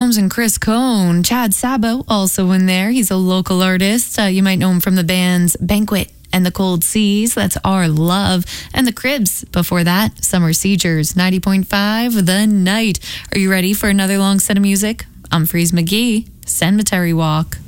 Combs and Chris Cone. Chad Sabo also in there. He's a local artist. You might know him from the bands Banquet and the Cold Seas. That's Our Love. And the Cribs before that. Summer Seizures, 90.5 The Night. Are you ready for another long set of music? I'm Freeze McGee. Cemetery Walk.